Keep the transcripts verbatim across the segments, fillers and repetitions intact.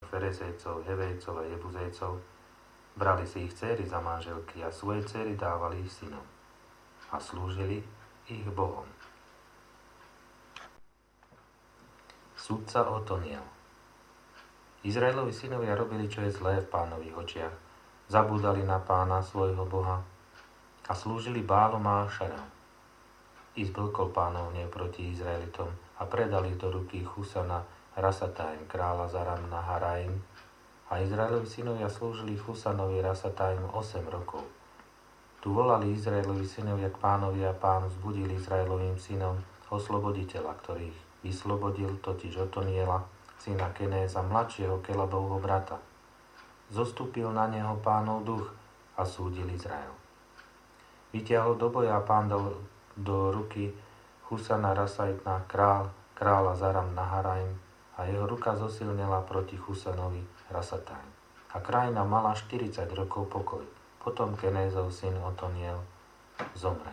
Ferezejcov, Hevejcov a Jebuzejcov, brali si ich dcéry za manželky a svoje dcéry dávali ich synom a slúžili ich Bohom. Sudca Otoniel. Izraelovi synovia robili, čo je zlé v Pánových očiach. Zabúdali na Pána, svojho Boha, a slúžili Bálom a Ašaram. I zblkol Pánov hnev proti Izraelitom a predali do ruky Chusana Rasataim, kráľa Zaram na Haraim, a Izraelovi synovia slúžili Chusanovi Rasataim osem rokov. Tu volali Izraelovi synovia k Pánovi a Pán vzbudil Izraelovým synom osloboditeľa, ktorých vyslobodil, totiž Otoniela, syna Kenéza, mladšieho Kelabovho brata. Zostúpil na neho Pánov duch a súdil Izrael. Vytiahol do boja a Pán dal do ruky Chusana Rasaitna, král, kráľa Zaram na Haraim, a jeho ruka zosilnila proti Chusanovi Rasataim. A krajina mala štyridsať rokov pokoj. Potom Kenézov syn Otoniel zomrel.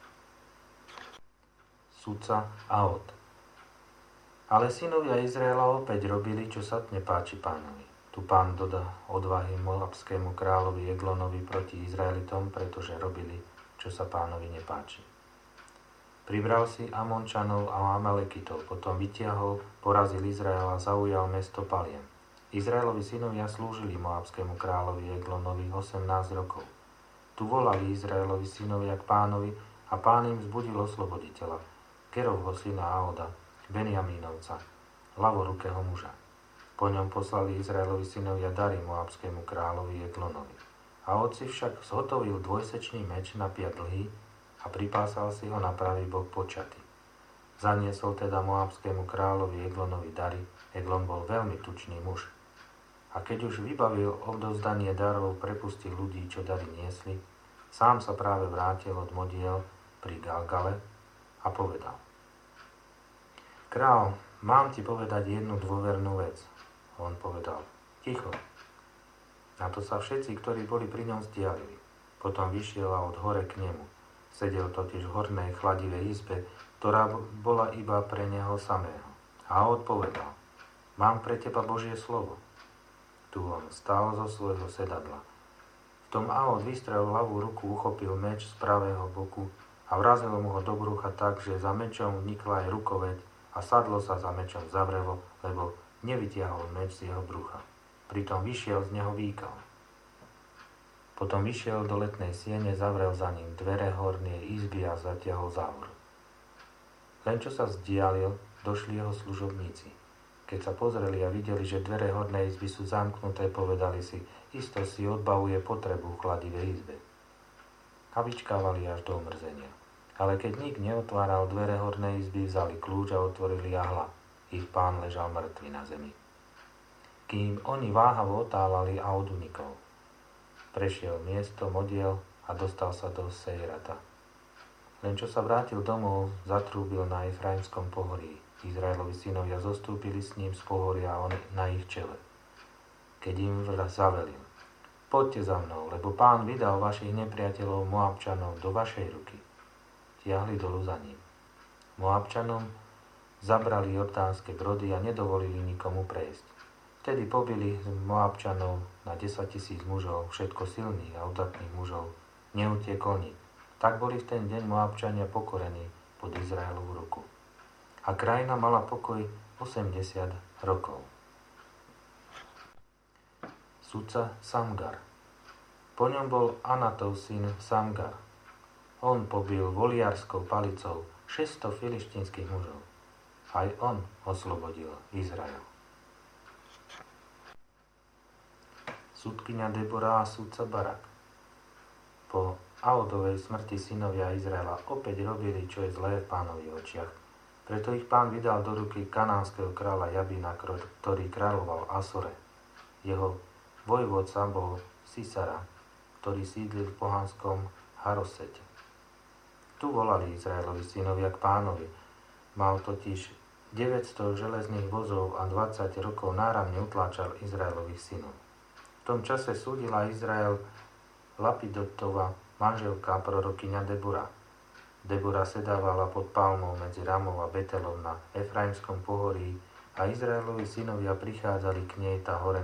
Sudca Aot. Ale synovia Izraela opäť robili, čo sa nepáči Pánovi. Tu Pán dodá odvahy moabskému kráľovi Eglonovi proti Izraelitom, pretože robili, čo sa Pánovi nepáči. Pribral si Amončanov a Amalekitov, potom vytiahol, porazil Izrael a zaujal mesto Paliem. Izraelovi synovia slúžili moabskému kráľovi Eglonovi osemnásť rokov. Tu volali Izraelovi synovia k Pánovi a Pán im vzbudil osloboditeľa, Kerovho syna Aoda, Benjamínovca, ľavorukého muža. Po ňom poslali Izraelovi synovia dary moabskému kráľovi Eglonovi. Aod si však zhotovil dvojsečný meč na piat dlhý a pripásal si ho na pravý bok počaty. Zaniesol teda moabskému kráľovi Eglonovi dary. Eglon bol veľmi tučný muž. A keď už vybavil odovzdanie darov, prepustil ľudí, čo dary niesli, sám sa práve vrátil od modiel pri Galgale a povedal: Král, mám ti povedať jednu dôvernú vec. On povedal: Ticho. Na to sa všetci, ktorí boli pri ňom, stialili. Potom vyšiel a od hore k nemu. Sedel totiž v hornej chladivej izbe, ktorá bola iba pre neho samého. A odpovedal: Mám pre teba Božie slovo. Tu on stál zo svojho sedadla. V tom Aod vystrel ľavú ruku, uchopil meč z pravého boku a vrazil mu ho do brucha tak, že za mečom vnikla aj rukoveď a sadlo sa za mečom zavrelo, lebo nevytiahol meč z jeho brucha. Pritom vyšiel z neho výkal. Potom vyšiel do letnej siene, zavrel za ním dvere hornej izby a zatiahol závor. Len čo sa vzdialil, došli jeho služobníci. Keď sa pozreli a videli, že dvere hornej izby sú zamknuté, povedali si: isto si odbavuje potrebu v chladivej izbe. A vyčkávali až do omrzenia. Ale keď nik neotváral dvere hornej izby, vzali kľúč a otvorili a hľa. Ich pán ležal mŕtvy na zemi. Kým oni váhavo otálali a odunikol. Prešiel miesto modiel a dostal sa do Sejrata. Len čo sa vrátil domov, zatrúbil na Efraimskom pohorí. Izraelovi synovia zostúpili s ním z pohoria a on na ich čele. Keď im zavelil: Poďte za mnou, lebo Pán vydal vašich nepriateľov Moabčanov do vašej ruky. Tiahli dolu za ním. Moabčanom zabrali jordánske brody a nedovolili nikomu prejsť. Vtedy pobili z Moabčanov na desaťtisíc mužov, všetko silných a udatných mužov. Neutiekol nik. Tak boli v ten deň Moabčania pokorení pod Izraelovú ruku. A krajina mala pokoj osemdesiat rokov. Sudca Samgar. Po ňom bol Anatov syn Samgar. On pobil voliarskou palicou šesťsto filištínskych mužov. Aj on oslobodil Izrael. Sudkyňa Debora a sudca Barak. Po Aodovej smrti synovia Izraela opäť robili, čo je zlé v Pánových očiach. Preto ich Pán vydal do ruky kanánskeho kráľa Jabina, ktorý kráľoval Asore. Jeho vojvodca bol Sisara, ktorý sídlil v pohanskom Harosete. Tu volali Izraelovi synovia k Pánovi. Mal totiž deväťsto železných vozov a dvadsať rokov náramne utláčal Izraelových synov. V tom čase súdila Izrael Lapidotova manželka prorokyňa Debora. Debora sedávala pod palmou medzi Ramou a Betelom na Efraimskom pohorí a Izraelovi synovia prichádzali k nej tá hore